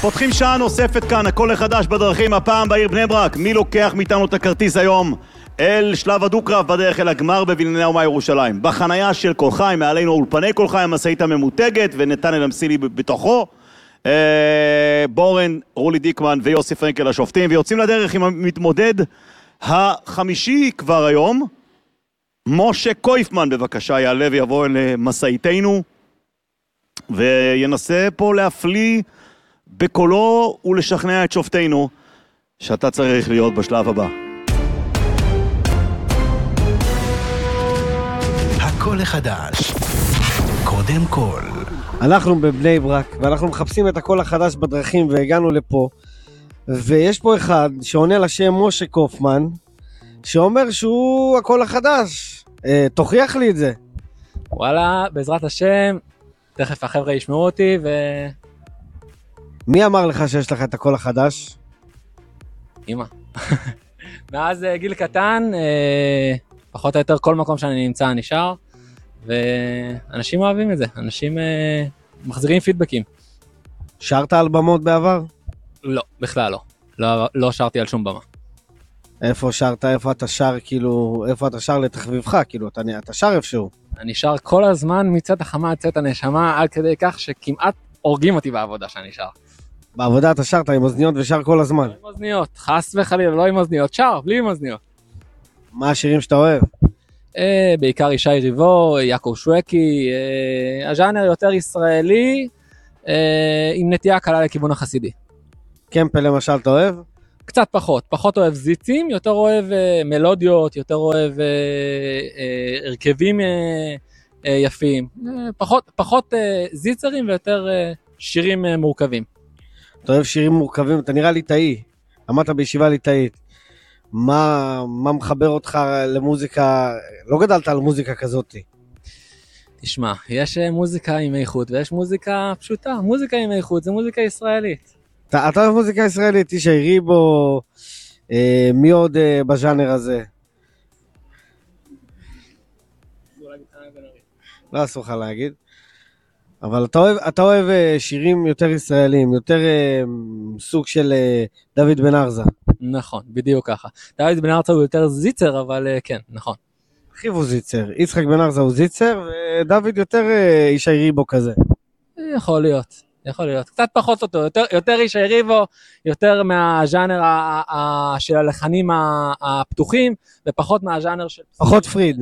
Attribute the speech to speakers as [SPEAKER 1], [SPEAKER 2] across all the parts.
[SPEAKER 1] פותחים שעה נוספת כאן, הכל החדש בדרכים, הפעם בעיר בני ברק. מי לוקח מאיתנו את הכרטיס היום? אל שלב הדו-קרב בדרך אל הגמר בבנייני האומה ירושלים. בחנייה של כל חי, מעלינו אולפני כל חי, המשאית הממותגת ונתנאל אמסילי בתוכו. בורן, רולי דיקמן ויוסי פרנקל השופטים, ויוצאים לדרך עם המתמודד החמישי כבר היום. משה קויפמן בבקשה יעלה ויבוא אל משאיתנו וינסה פה להפליא בקולו ולשכנע את שופטינו שאתה צריך להיות בשלב הבא.
[SPEAKER 2] הכל החדש, קודם כל.
[SPEAKER 3] אנחנו בבני ברק ואנחנו מחפשים את הכל החדש בדרכים והגענו לפה, ויש פה אחד שעונה לשם משה קויפמן שאומר שהוא הכל החדש. תוכיח לי את זה.
[SPEAKER 4] וואלה, בעזרת השם, תכף החבר'ה ישמעו אותי
[SPEAKER 3] מי אמר לך שיש לך את הכל החדש?
[SPEAKER 4] אמא. מאז גיל קטן, פחות או יותר כל מקום שאני נמצא נשאר, ואנשים אוהבים את זה, אנשים מחזירים פידבקים.
[SPEAKER 3] שרת על במות בעבר?
[SPEAKER 4] לא, בכלל לא. לא שרתי על שום במה.
[SPEAKER 3] איפה שרת, איפה אתה שר, כאילו, איפה אתה שר לתחביבך, כאילו, אתה שר איפשהו. אני
[SPEAKER 4] שר כל הזמן מצאת החמה, צאת הנשמה, עד כדי כך שכמעט הורגים אותי בעבודה שאני שר.
[SPEAKER 3] בעבודה אתה שרת עם אוזניות ושר כל הזמן.
[SPEAKER 4] עם אוזניות, חס וחלילה, לא עם אוזניות, שר, בלי עם אוזניות.
[SPEAKER 3] מה השירים שאתה אוהב?
[SPEAKER 4] בעיקר ישי ריבו, יעקב שווקי, הז'אנר יותר ישראלי, עם נטייה קלה לכיוון החסידי.
[SPEAKER 3] קמפל למשל אתה אוהב?
[SPEAKER 4] קצת פחות אוהב זיצים, יותר אוהב מלודיות, יותר אוהב הרכבים יפים, פחות זיצרים ויותר שירים מורכבים.
[SPEAKER 3] אתה אוהב שירים מורכבים, אתה נראה ליטאי, עמדת בישיבה ליטאית. מה מחבר אותך למוזיקה, לא גדלת על מוזיקה כזאת?
[SPEAKER 4] תשמע, יש מוזיקה עם איכות ויש מוזיקה פשוטה, מוזיקה עם איכות זה מוזיקה ישראלית. אתה
[SPEAKER 3] אוהב מוזיקה ישראלית, ישי ריבו, מי עוד בז'אנר הזה? לא אסור לך להגיד. אבל אתה אוהב שירים יותר ישראלים, יותר סוג של דוד בן ארזה.
[SPEAKER 4] נכון, בדיוק ככה. דוד בן ארזה הוא יותר זיצר, אבל כן, נכון.
[SPEAKER 3] אחיו הוא זיצר, יצחק בן ארזה הוא זיצר, ודוד יותר ישי ריבו כזה.
[SPEAKER 4] יכול להיות. קצת פחות אותו, יותר ישי ריבו, יותר מהז'אנר של הלחנים הפתוחים, ופחות מהז'אנר של...
[SPEAKER 3] פחות פריד.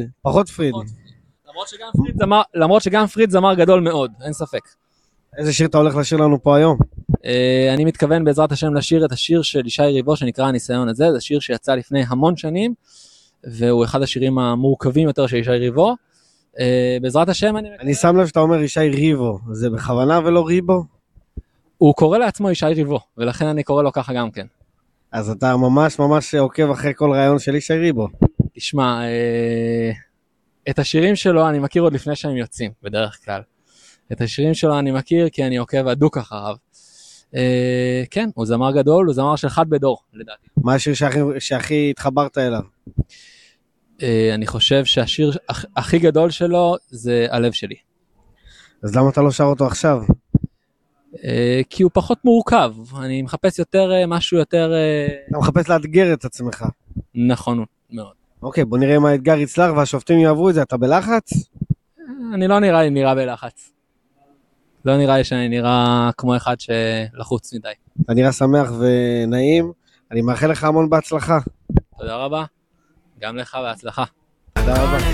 [SPEAKER 4] למרות שגם פריד זמר גדול מאוד, אין ספק.
[SPEAKER 3] איזה שיר אתה הולך לשיר לנו פה היום?
[SPEAKER 4] אני מתכוון בעזרת השם לשיר את השיר של ישי ריבו שנקרא הניסיון הזה, זה שיר שיצא לפני המון שנים, והוא אחד השירים המורכבים יותר של ישי ריבו. בעזרת השם
[SPEAKER 3] אני שם לב שאתה אומר ישי ריבו, זה בכוונה ולא ריבו?
[SPEAKER 4] הוא קורא לעצמו ישי ריבו, ולכן אני קורא לו ככה גם כן.
[SPEAKER 3] אז אתה ממש עוקב אחרי כל רעיון של ישי ריבו.
[SPEAKER 4] תשמע, את השירים שלו אני מכיר עוד לפני שהם יוצאים, בדרך כלל. את השירים שלו אני מכיר כי אני עוקב הדוק אחריו. כן, הוא זמר גדול, הוא זמר של אחד בדור, לדעתי.
[SPEAKER 3] מה השיר שהכי התחברת אליו?
[SPEAKER 4] אני חושב שהשיר הכי גדול שלו זה הלב שלי.
[SPEAKER 3] אז למה אתה לא שר אותו עכשיו?
[SPEAKER 4] כי הוא פחות מורכב, אני מחפש יותר משהו יותר...
[SPEAKER 3] אתה מחפש לאתגר את עצמך.
[SPEAKER 4] נכון מאוד.
[SPEAKER 3] אוקיי, בוא נראה אם האתגר יצלח והשופטים יעברו את זה, אתה בלחץ?
[SPEAKER 4] אני לא נראה בלחץ. לא נראה לי שאני נראה כמו אחד שלחוץ מדי.
[SPEAKER 3] אתה נראה שמח ונעים, אני מאחל לך המון בהצלחה.
[SPEAKER 4] תודה רבה, גם לך בהצלחה.
[SPEAKER 3] תודה רבה.